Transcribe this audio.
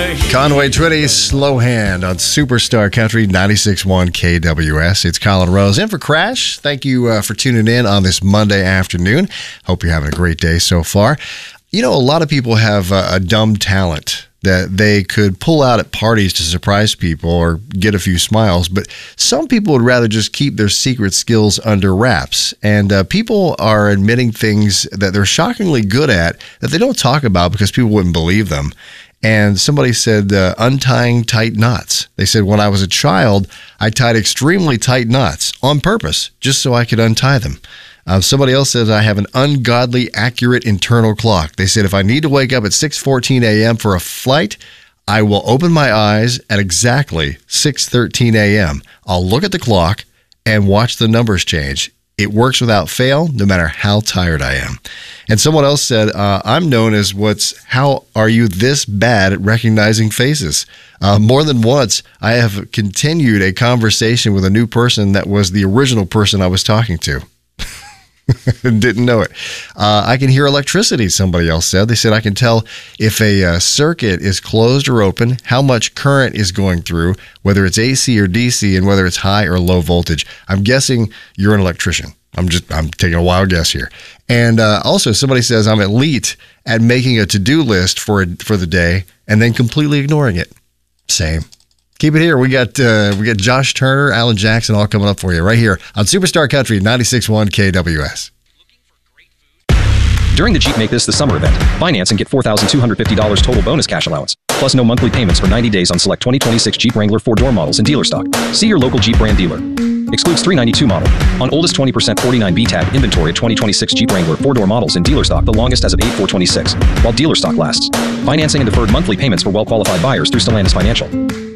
Conway Twitty, Slow Hand on Superstar Country 96.1 KWS. It's Colin Rose in for Crash. Thank you for tuning in on this Monday afternoon. Hope you're having a great day so far. You know, a lot of people have a dumb talent that they could pull out at parties to surprise people or get a few smiles, but some people would rather just keep their secret skills under wraps. And people are admitting things that they're shockingly good at that they don't talk about because people wouldn't believe them. And somebody said untying tight knots. They said, when I was a child, I tied extremely tight knots on purpose just so I could untie them. Somebody else says, I have an ungodly accurate internal clock. They said, if I need to wake up at 6:14 a.m. for a flight, I will open my eyes at exactly 6:13 a.m. I'll look at the clock and watch the numbers change. It works without fail, no matter how tired I am. And someone else said, I'm known as how are you this bad at recognizing faces? More than once, I have continued a conversation with a new person that was the original person I was talking to. Didn't know it. I can hear electricity, somebody else said. They said, I can tell if a circuit is closed or open, how much current is going through, whether it's AC or DC, and whether it's high or low voltage. I'm guessing you're an electrician. I'm taking a wild guess here. And also, somebody says, I'm elite at making a to-do list for the day and then completely ignoring it. Same. Keep it here. We got Josh Turner, Alan Jackson, all coming up for you right here on Superstar Country 96.1 KWS. During the Jeep Make This the Summer event, finance and get $4,250 total bonus cash allowance, plus no monthly payments for 90 days on select 2026 Jeep Wrangler 4-door models in dealer stock. See your local Jeep brand dealer. Excludes 392 model. On oldest 20% 49B tag inventory of 2026 Jeep Wrangler 4-door models in dealer stock, the longest as of 8/4/26, while dealer stock lasts. Financing and deferred monthly payments for well-qualified buyers through Stellantis Financial.